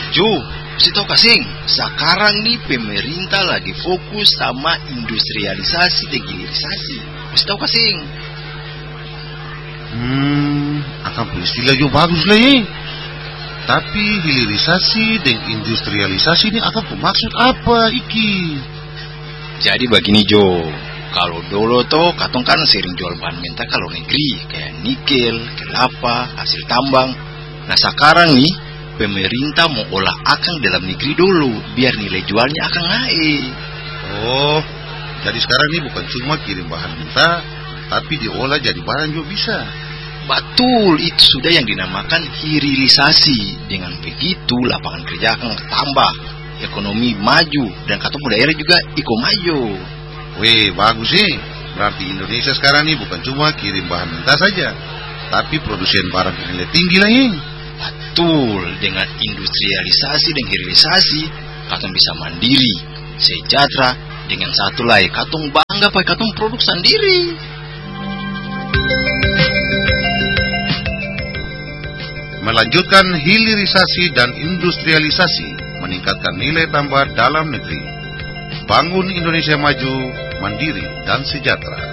Jo, kasih tau kasing, sekarang nih pemerintah lagi fokus sama industrialisasi dan hilirisasi. Kasih tau kasing. Akan istilah jo bagus lah ya. Tapi hilirisasi dan industrialisasi ini akan maksud apa iki? Jadi begini Jo, kalau dulu tuh katong kan sering jual bahan mentah kalau negeri, kayak nikel, kelapa, hasil tambang. Nah sekarang nih pemerintah mau olah akang dalam negeri dulu, biar nilai jualnya akan naik. Oh, jadi sekarang ini bukan cuma kirim bahan mentah, tapi diolah jadi barang juga bisa. Betul, itu sudah yang dinamakan hilirisasi. Dengan begitu lapangan kerja akan tambah, ekonomi maju, dan katong daerah juga iko maju. Weh, bagus sih. Berarti Indonesia sekarang ini bukan cuma kirim bahan mentah saja, tapi produsen barang nilai tinggi lah ya. Betul, dengan industrialisasi dan hilirisasi, katong bisa mandiri, sejahtera, dengan satu lagi, katong bangga pakai katong produk sendiri. Melanjutkan hilirisasi dan industrialisasi, meningkatkan nilai tambah dalam negeri. Bangun Indonesia maju, mandiri, dan sejahtera.